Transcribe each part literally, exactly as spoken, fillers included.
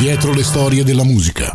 Dietro le storie della musica.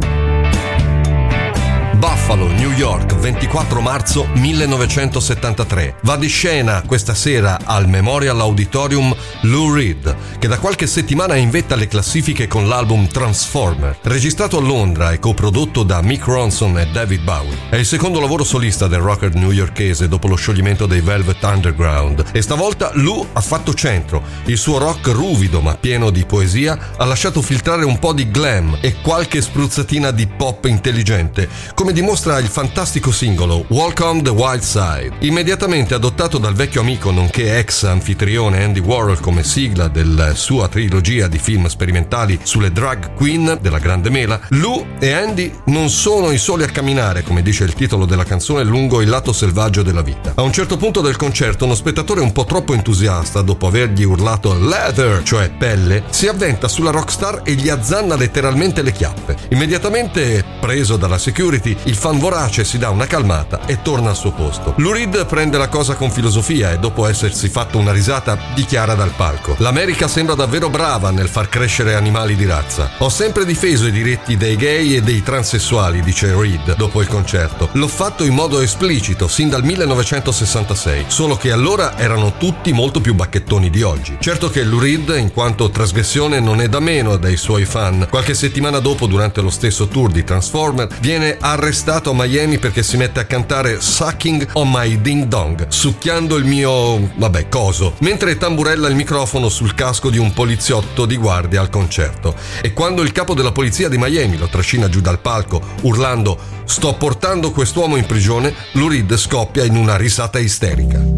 Buffalo, New York, ventiquattro marzo millenovecentosettantatré. Va di scena questa sera al Memorial Auditorium Lou Reed, che da qualche settimana è in vetta alle classifiche con l'album Transformer, registrato a Londra e coprodotto da Mick Ronson e David Bowie. È il secondo lavoro solista del rocker newyorkese dopo lo scioglimento dei Velvet Underground, e stavolta Lou ha fatto centro. Il suo rock ruvido ma pieno di poesia ha lasciato filtrare un po' di glam e qualche spruzzatina di pop intelligente, come dimostra il fantastico singolo Walk on the Wild Side. Immediatamente adottato dal vecchio amico nonché ex anfitrione Andy Warhol come sigla della sua trilogia di film sperimentali sulle drag queen della Grande Mela, Lou e Andy non sono i soli a camminare, come dice il titolo della canzone, lungo il lato selvaggio della vita. A un certo punto del concerto, uno spettatore un po' troppo entusiasta, dopo avergli urlato leather, cioè pelle, si avventa sulla rockstar e gli azzanna letteralmente le chiappe. Immediatamente preso dalla security, il fan vorace si dà una calmata e torna al suo posto. Lou Reed prende la cosa con filosofia e, dopo essersi fatto una risata, dichiara dal palco: l'America sembra davvero brava nel far crescere animali di razza. Ho sempre difeso i diritti dei gay e dei transessuali, dice Reed dopo il concerto. L'ho fatto in modo esplicito sin dal millenovecentosessantasei, solo che allora erano tutti molto più bacchettoni di oggi. Certo che Lou Reed, in quanto trasgressione, non è da meno dai suoi fan. Qualche settimana dopo, durante lo stesso tour di Transformer, viene arrestato arrestato a Miami perché si mette a cantare Sucking on my ding dong, succhiando il mio vabbè coso, mentre tamburella il microfono sul casco di un poliziotto di guardia al concerto. E quando il capo della polizia di Miami lo trascina giù dal palco urlando "sto portando quest'uomo in prigione", Lou Reed scoppia in una risata isterica.